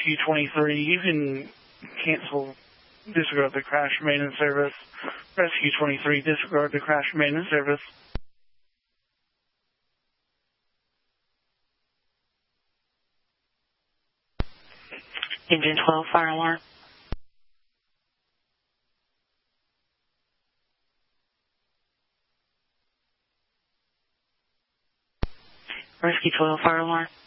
Rescue 23, you can cancel, disregard the crash maintenance service. Rescue 23, disregard the crash maintenance service. Engine 12, fire alarm. Rescue 12, fire alarm.